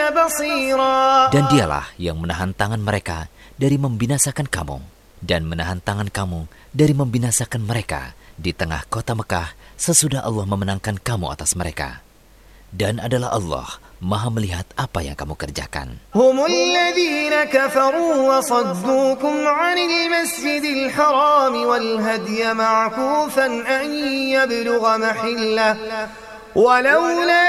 بصيرا. Dan dialah yang menahan tangan mereka dari membinasakan kamu, dan menahan tangan kamu dari membinasakan mereka di tengah kota Mekah sesudah Allah memenangkan kamu atas mereka. Dan adalah Allah Maha melihat apa yang kamu kerjakan. هم الذين كفروا وصدوكم عن المسجد الحرام والهدي معكوفا أن يبلغ محله ولولا